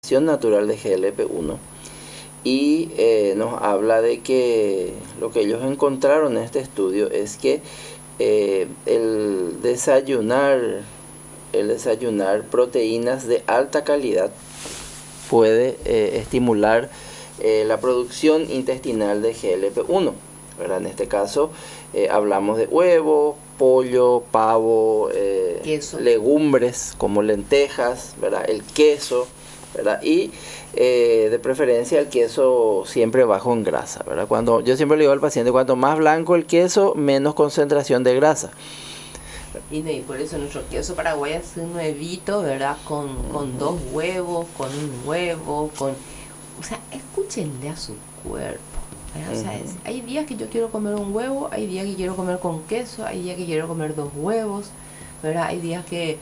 concentración natural de GLP-1 y nos habla de que lo que ellos encontraron en este estudio es que el desayunar proteínas de alta calidad puede estimular la producción intestinal de GLP-1, ¿verdad? En este caso hablamos de huevo, pollo, pavo, legumbres como lentejas, ¿verdad? El queso, ¿verdad? Y de preferencia el queso siempre bajo en grasa, ¿verdad? Yo siempre le digo al paciente, cuanto más blanco el queso, menos concentración de grasa. Y por eso nuestro queso paraguayo es un huevito, ¿verdad? Con 2 huevos, con un huevo, o sea, escúchenle a su cuerpo, ¿verdad? O sea, hay días que yo quiero comer un huevo, hay días que quiero comer con queso, hay días que quiero comer 2 huevos, ¿verdad? Hay días que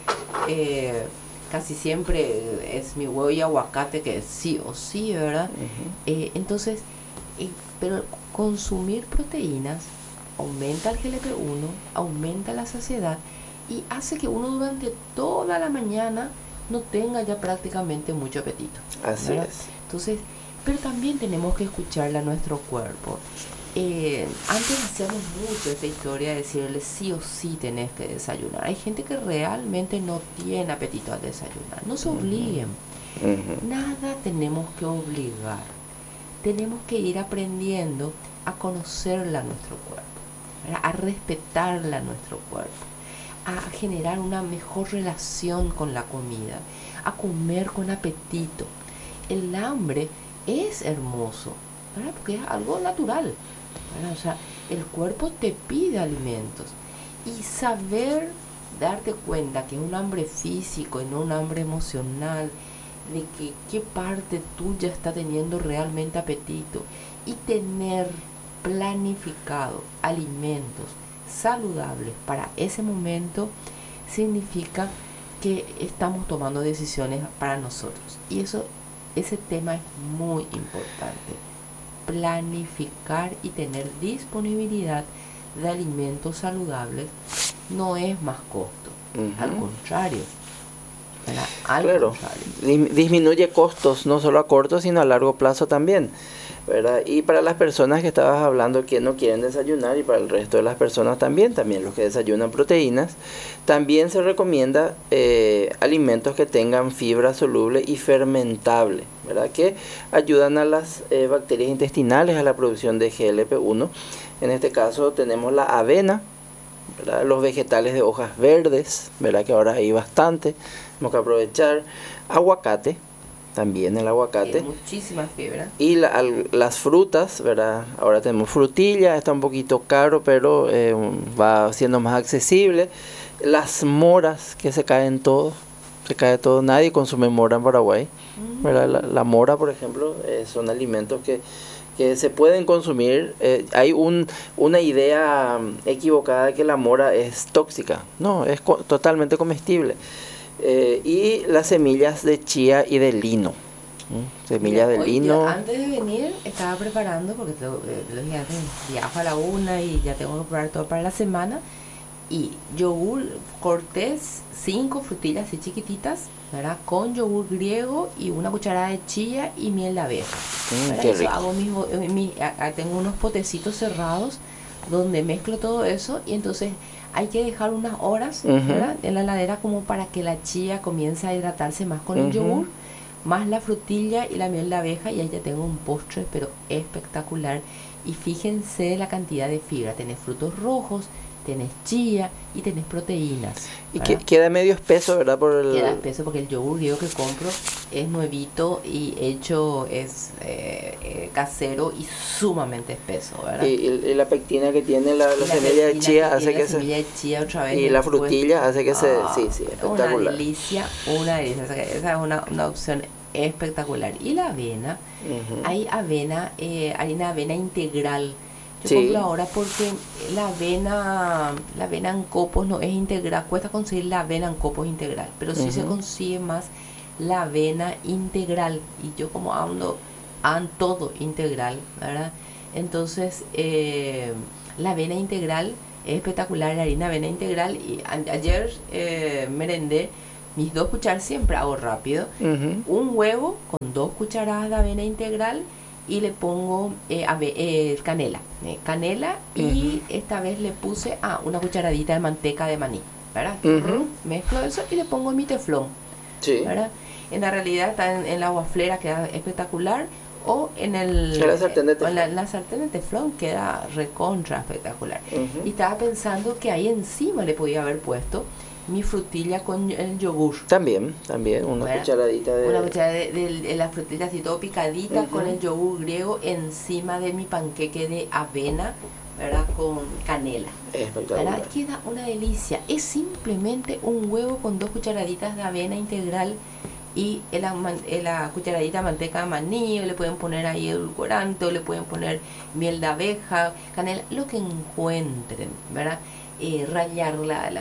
casi siempre es mi huevo y aguacate, que sí o sí, ¿verdad? Entonces, pero consumir proteínas aumenta el GLP-1, aumenta la saciedad y hace que uno durante toda la mañana no tenga ya prácticamente mucho apetito. Así ¿verdad? es. Entonces, pero también tenemos que escucharle a nuestro cuerpo. Antes hacíamos mucho esta historia de decirle sí o sí tenés que desayunar. Hay gente que realmente no tiene apetito al desayunar. No se obliguen. Nada tenemos que obligar. Tenemos que ir aprendiendo a conocerla a nuestro cuerpo, ¿verdad? A respetarla a nuestro cuerpo, a generar una mejor relación con la comida, a comer con apetito. El hambre es hermoso, ¿verdad? Porque es algo natural, ¿verdad? O sea, el cuerpo te pide alimentos y saber darte cuenta que es un hambre físico y no un hambre emocional, de que qué parte tuya está teniendo realmente apetito y tener planificado alimentos saludables para ese momento significa que estamos tomando decisiones para nosotros. Y ese tema es muy importante. Planificar y tener disponibilidad de alimentos saludables no es más costo. Al contrario. Claro, disminuye costos no solo a corto sino a largo plazo también, ¿verdad? Y para las personas que estabas hablando que no quieren desayunar y para el resto de las personas también los que desayunan proteínas, también se recomienda alimentos que tengan fibra soluble y fermentable, ¿verdad? Que ayudan a las bacterias intestinales a la producción de GLP-1. En este caso tenemos la avena, ¿verdad? Los vegetales de hojas verdes, ¿verdad? Que ahora hay bastante, tenemos que aprovechar. Aguacate, también el aguacate. Tiene muchísima fibra. Y las frutas, ¿verdad? Ahora tenemos frutilla, está un poquito caro, pero va siendo más accesible. Las moras, que se cae todo, nadie consume mora en Paraguay, ¿verdad? La mora, por ejemplo, son alimentos que se pueden consumir. Hay una idea equivocada de que la mora es tóxica. No, es totalmente comestible. Y las semillas de chía y de lino. Semillas de lino. Antes de venir estaba preparando, porque los días viajo a la 1 y ya tengo que preparar todo para la semana. Y yogur, corté 5 frutillas así chiquititas, ¿verdad? Con yogur griego y una cucharada de chía y miel de abeja. Qué rico. Hago tengo unos potecitos cerrados donde mezclo todo eso y entonces hay que dejar unas horas, ¿verdad? En la heladera como para que la chía comience a hidratarse más con el yogur, más la frutilla y la miel de abeja, y ahí ya tengo un postre pero espectacular. Y fíjense la cantidad de fibra, tenés frutos rojos, tenés chía y tenés proteínas. Y que queda medio espeso, ¿verdad? Queda espeso porque el yogur griego que compro es nuevito y hecho, es casero y sumamente espeso, ¿verdad? Y la pectina que tiene la semilla de chía hace que semilla de chía otra vez. Y la frutilla hace que sí, espectacular. Una delicia. Esa es una opción espectacular. Y la avena, hay avena, harina de avena integral. Yo compro ahora porque la avena en copos no es integral, cuesta conseguir la avena en copos integral, pero sí se consigue más la avena integral, y yo como ando todo integral, ¿verdad? Entonces la avena integral es espectacular, la harina avena integral. Y ayer merendé mis 2 cucharadas, siempre hago rápido, un huevo con 2 cucharadas de avena integral y le pongo canela. Y esta vez le puse una cucharadita de manteca de maní, ¿verdad? Mezclo eso y le pongo mi teflón, ¿verdad? En la realidad está en la waflera, queda espectacular, o en la sartén de teflón. La sartén de teflón queda recontra espectacular. Y estaba pensando que ahí encima le podía haber puesto mi frutilla con el yogur. También, una cucharadita de... Una cucharada de las frutillas y todo picadita con el yogur griego encima de mi panqueque de avena, ¿verdad? Con canela. Espectacular. Queda una delicia. Es simplemente un huevo con 2 cucharaditas de avena integral y la cucharadita de manteca de maní, o le pueden poner ahí edulcorante, o le pueden poner miel de abeja, canela, lo que encuentren, ¿verdad? Rallar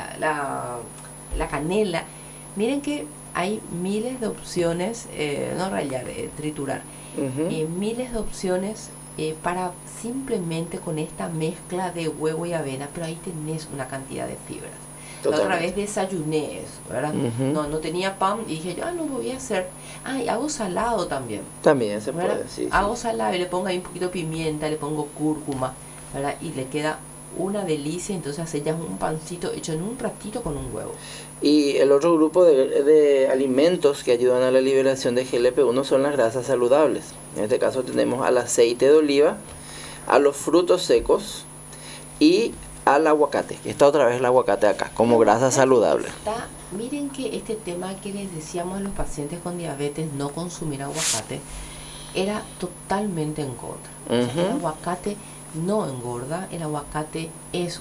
la canela. Miren que hay miles de opciones, no rallar, triturar, miles de opciones para simplemente con esta mezcla de huevo y avena, pero ahí tenés una cantidad de fibras. La otra vez desayuné eso, ¿verdad? No tenía pan y dije, no voy a hacer. Y hago salado también. También se puede, sí. Hago salado y le pongo ahí un poquito de pimienta, le pongo cúrcuma, ¿verdad? Y le queda una delicia. Entonces hace ya un pancito hecho en un ratito con un huevo. Y el otro grupo de alimentos que ayudan a la liberación de GLP-1 son las grasas saludables. En este caso tenemos al aceite de oliva, a los frutos secos y al aguacate, que está otra vez el aguacate acá, como grasa saludable. Miren que este tema que les decíamos a los pacientes con diabetes, no consumir aguacate, era totalmente en contra. O sea, el aguacate no engorda, el aguacate es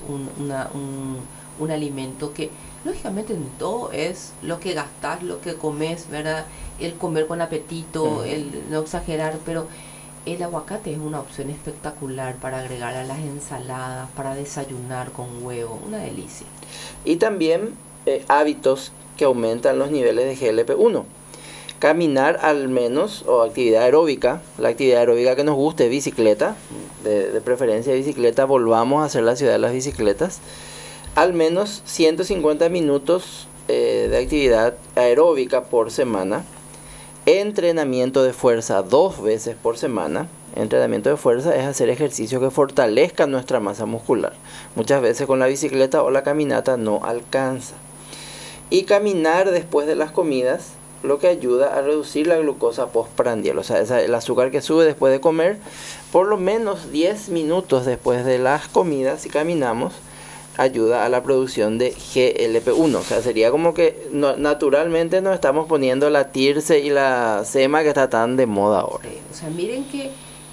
un alimento que, lógicamente, en todo es lo que gastas, lo que comes, ¿verdad? El comer con apetito, el no exagerar, pero el aguacate es una opción espectacular para agregar a las ensaladas, para desayunar con huevo, una delicia. Y también hábitos que aumentan los niveles de GLP-1. Caminar al menos, o actividad aeróbica, la actividad aeróbica que nos guste, bicicleta, de preferencia bicicleta, volvamos a hacer la ciudad de las bicicletas. Al menos 150 minutos de actividad aeróbica por semana. Entrenamiento de fuerza 2 veces por semana. Entrenamiento de fuerza es hacer ejercicio que fortalezca nuestra masa muscular. Muchas veces con la bicicleta o la caminata no alcanza. Y caminar después de las comidas, lo que ayuda a reducir la glucosa postprandial, o sea, el azúcar que sube después de comer. Por lo menos 10 minutos después de las comidas, si caminamos, ayuda a la producción de GLP-1. O sea, sería como que naturalmente nos estamos poniendo la Tirce y la Sema que está tan de moda ahora. O sea, miren que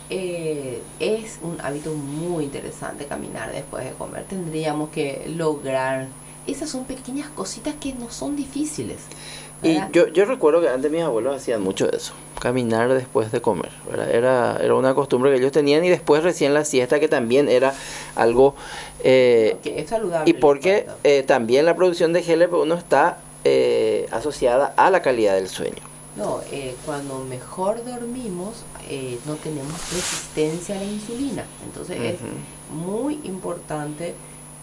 es un hábito muy interesante caminar después de comer. Tendríamos que lograr. Esas son pequeñas cositas que no son difíciles, ¿verdad? Y yo recuerdo que antes mis abuelos hacían mucho eso, caminar después de comer, ¿verdad? Era una costumbre que ellos tenían, y después recién la siesta, que también era algo... que es saludable. Y porque también la producción de GLP-1 está asociada a la calidad del sueño. Cuando mejor dormimos, no tenemos resistencia a la insulina. Entonces es muy importante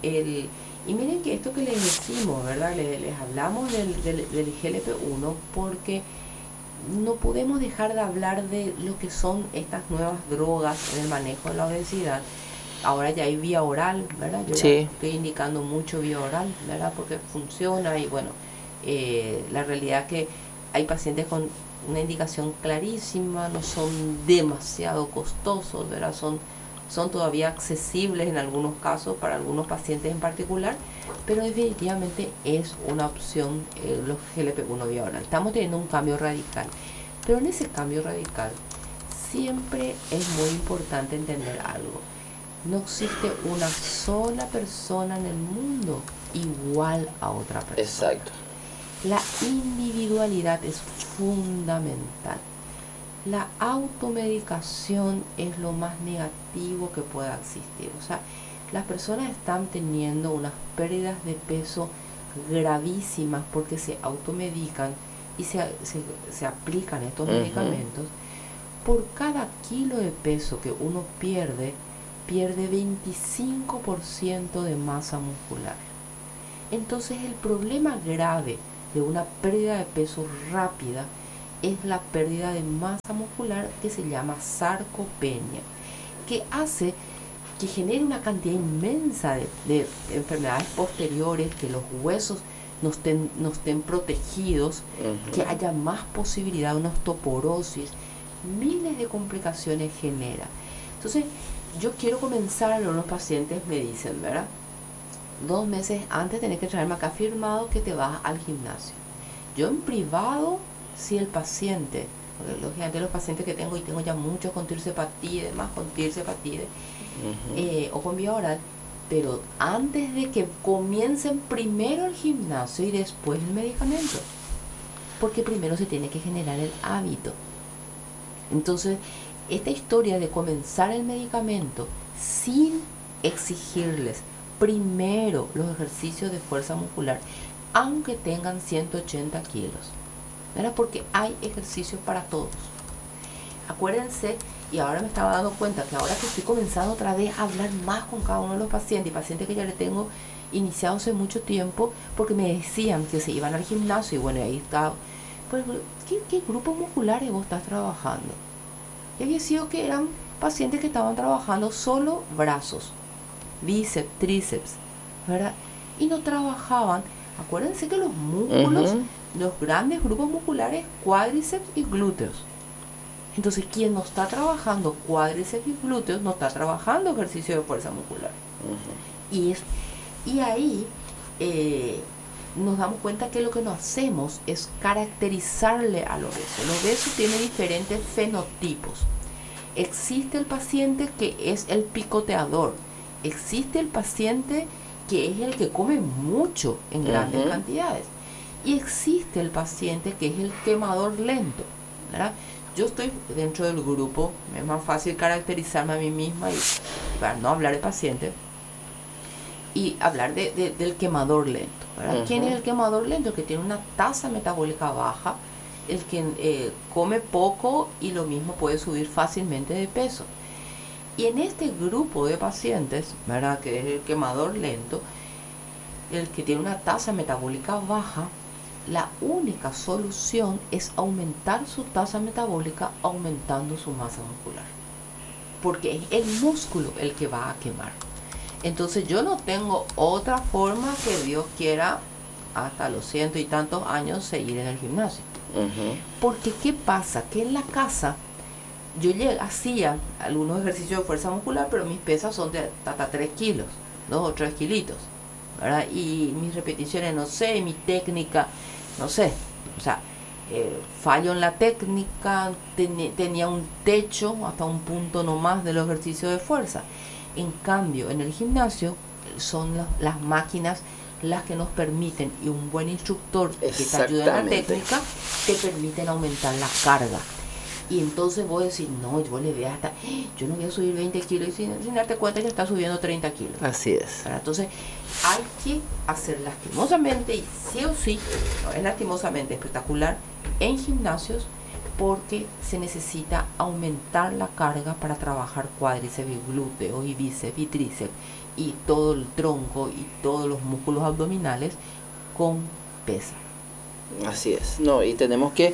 Y miren que esto que les decimos, ¿verdad? Les hablamos del GLP-1 porque no podemos dejar de hablar de lo que son estas nuevas drogas en el manejo de la obesidad. Ahora ya hay vía oral, ¿verdad? Yo estoy indicando mucho vía oral, ¿verdad? Porque funciona y bueno, la realidad que hay pacientes con una indicación clarísima, no son demasiado costosos, ¿verdad? Son todavía accesibles en algunos casos para algunos pacientes en particular, pero definitivamente es una opción los GLP-1 vía oral. Estamos teniendo un cambio radical, pero en ese cambio radical siempre es muy importante entender algo. No existe una sola persona en el mundo igual a otra persona. Exacto. La individualidad es fundamental. La automedicación es lo más negativo que pueda existir. O sea, las personas están teniendo unas pérdidas de peso gravísimas porque se automedican y se aplican estos medicamentos. Por cada kilo de peso que uno pierde 25% de masa muscular. Entonces el problema grave de una pérdida de peso rápida es la pérdida de masa muscular, que se llama sarcopenia, que hace que genere una cantidad inmensa de enfermedades posteriores, que los huesos no estén protegidos, que haya más posibilidad de una osteoporosis, miles de complicaciones genera. Entonces, yo quiero comenzar, los pacientes me dicen, ¿verdad? 2 meses antes tenés que traerme acá firmado que te vas al gimnasio. Yo en privado, si el paciente, porque lógicamente los pacientes que tengo, y tengo ya muchos con tirsepatía y demás, con tirsepatía o con vía oral, pero antes de que comiencen primero el gimnasio y después el medicamento, porque primero se tiene que generar el hábito. Entonces, esta historia de comenzar el medicamento sin exigirles primero los ejercicios de fuerza muscular, aunque tengan 180 kilos, ¿verdad? Porque hay ejercicios para todos. Acuérdense, y ahora me estaba dando cuenta que ahora que estoy comenzando otra vez a hablar más con cada uno de los pacientes, y pacientes que ya le tengo iniciado hace mucho tiempo, porque me decían que se iban al gimnasio, y bueno, ahí está, pues, ¿qué grupos musculares vos estás trabajando? Y había sido que eran pacientes que estaban trabajando solo brazos, bíceps, tríceps, ¿verdad? Y no trabajaban. Acuérdense que los músculos, los grandes grupos musculares, cuádriceps y glúteos. Entonces, quien no está trabajando cuádriceps y glúteos, no está trabajando ejercicio de fuerza muscular. Y ahí nos damos cuenta que lo que nos hacemos es caracterizarle al obeso. El obeso tiene diferentes fenotipos. Existe el paciente que es el picoteador. Existe el paciente que es el que come mucho en grandes cantidades. Y existe el paciente que es el quemador lento, ¿verdad? Yo estoy dentro del grupo, es más fácil caracterizarme a mí misma y para no hablar de paciente y hablar del quemador lento, ¿verdad? ¿Quién es el quemador lento? El que tiene una tasa metabólica baja, el que come poco y lo mismo puede subir fácilmente de peso. Y en este grupo de pacientes, ¿verdad?, que es el quemador lento, el que tiene una tasa metabólica baja, la única solución es aumentar su tasa metabólica aumentando su masa muscular, porque es el músculo el que va a quemar. Entonces yo no tengo otra forma que Dios quiera hasta los 100 y tantos años seguir en el gimnasio. Porque ¿qué pasa? Que en la casa yo hacía algunos ejercicios de fuerza muscular, pero mis pesas son de hasta 3 kilos, 2 o 3 kilitos, ¿verdad? Y mis repeticiones, no sé, mi técnica, no sé, o sea, fallo en la técnica, tenía un techo hasta un punto nomás de los ejercicios de fuerza. En cambio, en el gimnasio son las máquinas las que nos permiten, y un buen instructor que te ayuda en la técnica, te permiten aumentar la carga. Y entonces vos decís, no, yo le veo hasta, yo no voy a subir 20 kilos, y sin darte cuenta ya está subiendo 30 kilos. Así es. Entonces hay que hacer lastimosamente, y sí o sí, no es lastimosamente espectacular, en gimnasios, porque se necesita aumentar la carga para trabajar cuádriceps y glúteos y bíceps y tríceps y todo el tronco y todos los músculos abdominales con pesa. Así es. No, y tenemos que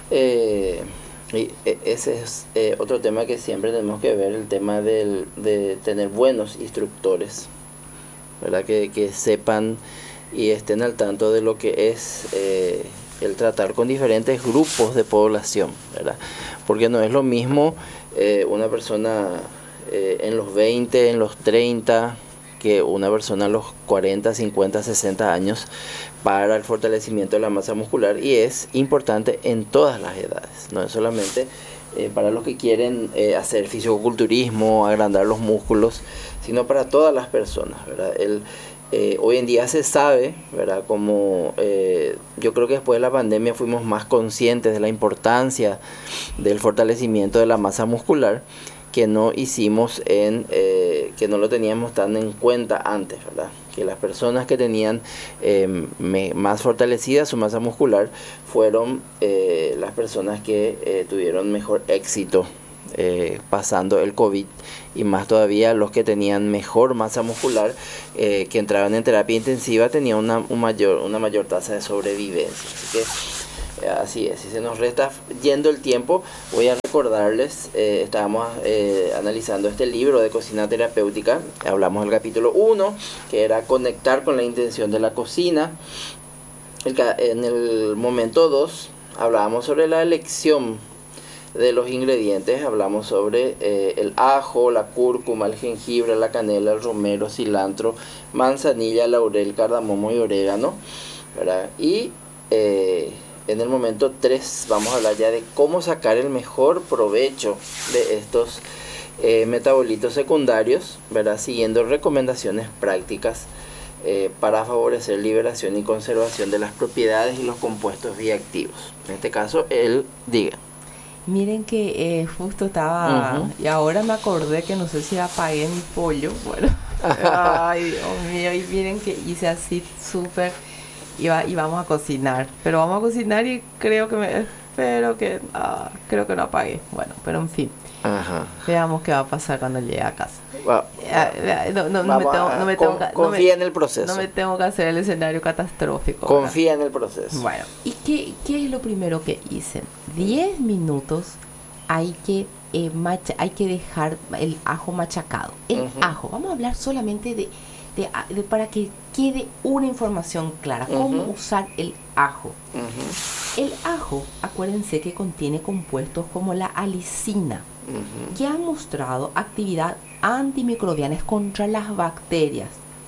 y ese es otro tema que siempre tenemos que ver, el tema de tener buenos instructores, ¿verdad? Que sepan y estén al tanto de lo que es el tratar con diferentes grupos de población, ¿verdad? Porque no es lo mismo una persona en los 20, en los 30, que una persona a los 40, 50, 60 años para el fortalecimiento de la masa muscular, y es importante en todas las edades, no es solamente para los que quieren hacer fisicoculturismo, agrandar los músculos, sino para todas las personas, ¿verdad? Hoy en día se sabe, ¿verdad? Como yo creo que después de la pandemia fuimos más conscientes de la importancia del fortalecimiento de la masa muscular, que no hicimos que no lo teníamos tan en cuenta antes, ¿verdad? Que las personas que tenían más fortalecida su masa muscular fueron las personas que tuvieron mejor éxito pasando el COVID, y más todavía los que tenían mejor masa muscular, que entraban en terapia intensiva, tenían una mayor tasa de sobrevivencia. Así que así es. Si se nos resta yendo el tiempo, voy a recordarles, estábamos analizando este libro de cocina terapéutica. Hablamos del capítulo 1, que era conectar con la intención de la cocina. En el momento 2 hablábamos sobre la elección de los ingredientes. Hablamos sobre el ajo, la cúrcuma, el jengibre, la canela, el romero, cilantro, manzanilla, laurel, cardamomo y orégano, ¿verdad? Y en el momento 3 vamos a hablar ya de cómo sacar el mejor provecho de estos metabolitos secundarios, ¿verdad? Siguiendo recomendaciones prácticas para favorecer liberación y conservación de las propiedades y los compuestos bioactivos. En este caso, diga. Miren que justo estaba, y ahora me acordé que no sé si apagué mi pollo. Bueno, ay Dios mío, y miren que hice así súper, y vamos a cocinar, pero vamos a cocinar y creo que no apagué. Bueno, pero en fin. Ajá. Veamos qué va a pasar cuando llegue a casa. Confía en el proceso. No me tengo que hacer el escenario catastrófico. Confía en el proceso. Bueno, ¿y qué es lo primero que hice? 10 minutos hay que dejar el ajo machacado. El ajo, vamos a hablar solamente de para que quede una información clara. ¿Cómo usar el ajo? El ajo, acuérdense que contiene compuestos como la alicina, que han mostrado actividad antimicrobiana contra las bacterias,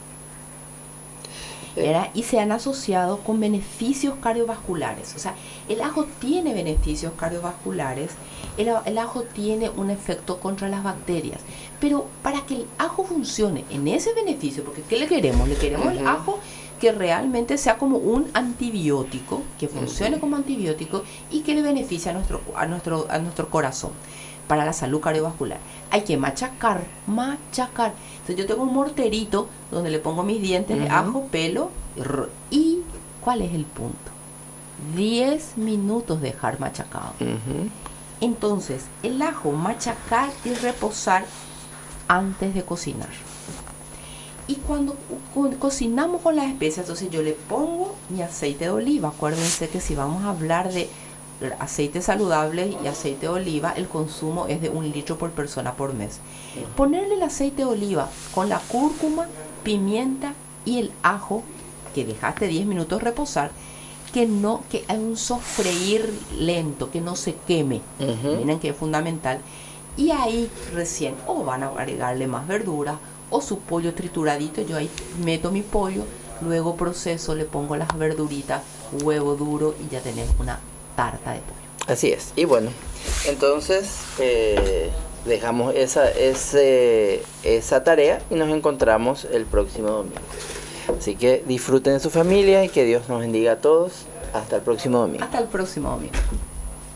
y se han asociado con beneficios cardiovasculares. O sea, el ajo tiene beneficios cardiovasculares, el ajo tiene un efecto contra las bacterias, pero para que el ajo funcione en ese beneficio, porque ¿qué le queremos? Le queremos el ajo que realmente sea como un antibiótico, que funcione como antibiótico y que le beneficie a nuestro corazón, para la salud cardiovascular. Hay que machacar. Entonces yo tengo un morterito donde le pongo mis dientes de ajo, pelo, y ¿cuál es el punto? 10 minutos dejar machacado. Entonces, el ajo machacar y reposar antes de cocinar. Y cuando cocinamos con las especias, entonces yo le pongo mi aceite de oliva. Acuérdense que si vamos a hablar de aceite saludable y aceite de oliva, el consumo es de 1 litro por persona por mes. Ponerle el aceite de oliva con la cúrcuma, pimienta y el ajo que dejaste 10 minutos reposar, que hay un sofreír lento, que no se queme. Miren que es fundamental. Y ahí recién van a agregarle más verduras o su pollo trituradito. Yo ahí meto mi pollo, luego proceso, le pongo las verduritas, huevo duro y ya tenés una tarta de pollo. Así es. Y bueno, entonces dejamos esa tarea y nos encontramos el próximo domingo. Así que disfruten de su familia y que Dios nos bendiga a todos. Hasta el próximo domingo. Hasta el próximo domingo.